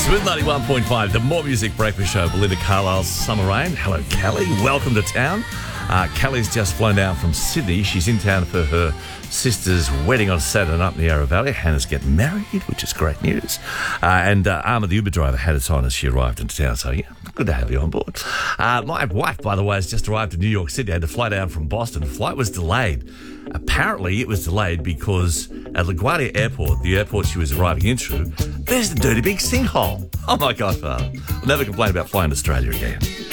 Smooth 91.5, the More Music Breakfast Show. Belinda Carlisle's Summer Rain. Hello, Callie. Welcome to town. Callie's just flown down from Sydney. She's in town for her sister's wedding on Saturday night in the Yarra Valley. Hannah's getting married, which is great news. And Armour, the Uber driver, had us on as she arrived into town. So, yeah, good to have you on board. My wife, by the way, has just arrived in New York City. I had to fly down from Boston. The flight was delayed. Apparently, it was delayed because at LaGuardia Airport, the airport she was arriving into, there's the dirty big sinkhole. Oh, my God, Father. I'll never complain about flying to Australia again.